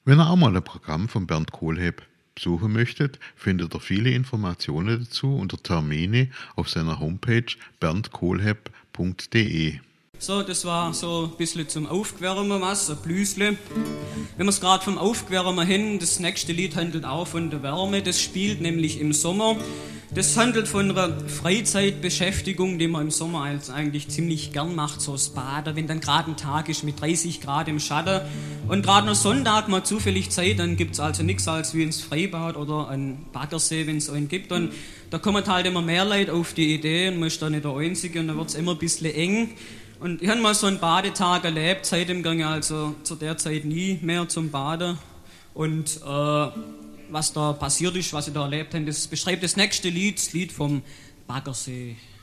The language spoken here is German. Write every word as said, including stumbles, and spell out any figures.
Wenn ihr auch mal ein Programm von Bernd Kohlhepp besuchen möchtet, findet ihr viele Informationen dazu unter Termine auf seiner Homepage bernd kohlhepp punkt de. So, das war so ein bisschen zum Aufwärmen was, ein Blüsle. Wenn wir es gerade vom Aufwärmen hin, das nächste Lied handelt auch von der Wärme, das spielt nämlich im Sommer. Das handelt von einer Freizeitbeschäftigung, die man im Sommer eigentlich ziemlich gern macht, so das Baden, wenn dann gerade ein Tag ist mit dreißig Grad im Schatten und gerade noch Sonntag mal zufällig Zeit, dann gibt es also nichts als wie ins Freibad oder einen Baggersee, wenn es einen gibt. Und da kommen halt immer mehr Leute auf die Idee und man ist da nicht der Einzige und dann wird es immer ein bisschen eng. Und ich habe mal so einen Badetag erlebt, seit dem Gange, also zu der Zeit nie mehr zum Baden. Und äh, was da passiert ist, was ich da erlebt habe, das beschreibt das nächste Lied, das Lied vom Baggersee.